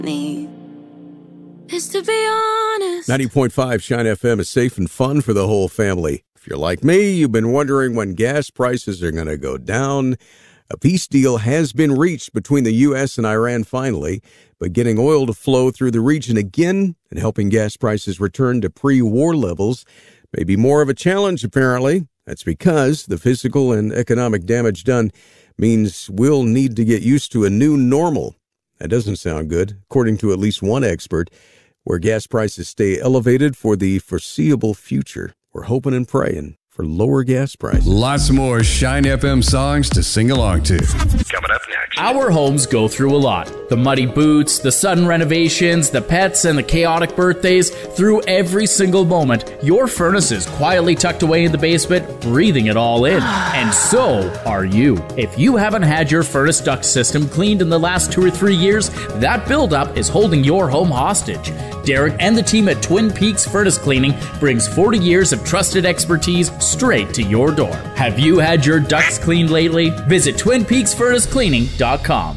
need is to be honest. 90.5 Shine FM is safe and fun for the whole family. If you're like me, you've been wondering when gas prices are going to go down. A peace deal has been reached between the U.S. and Iran finally, but getting oil to flow through the region again and helping gas prices return to pre-war levels may be more of a challenge, apparently. That's because the physical and economic damage done means we'll need to get used to a new normal. That doesn't sound good, according to at least one expert, where gas prices stay elevated for the foreseeable future. We're hoping and praying for lower gas prices. Lots more Shine FM songs to sing along to. Coming up next. Our homes go through a lot. The muddy boots, the sudden renovations, the pets, and the chaotic birthdays. Through every single moment, your furnace is quietly tucked away in the basement, breathing it all in. And so are you. If you haven't had your furnace duct system cleaned in the last 2 or 3 years, that buildup is holding your home hostage. Derek and the team at Twin Peaks Furnace Cleaning brings 40 years of trusted expertise straight to your door. Have you had your ducts cleaned lately? Visit TwinPeaksFurnaceCleaning.com.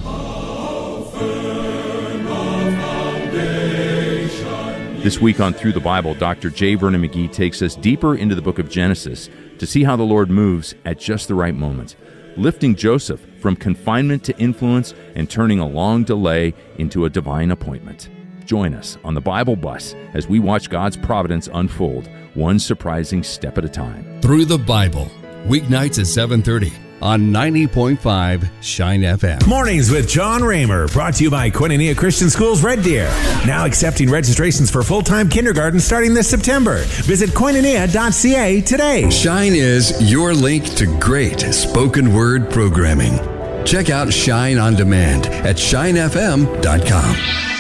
This week on Through the Bible, Dr. J. Vernon McGee takes us deeper into the book of Genesis to see how the Lord moves at just the right moment, lifting Joseph from confinement to influence and turning a long delay into a divine appointment. Join us on the Bible Bus as we watch God's providence unfold, one surprising step at a time. Through the Bible, weeknights at 7:30 on 90.5 Shine FM. Mornings with John Raymer, brought to you by Koinonia Christian Schools Red Deer. Now accepting registrations for full-time kindergarten starting this September. Visit koinonia.ca today. Shine is your link to great spoken word programming. Check out Shine on Demand at shinefm.com.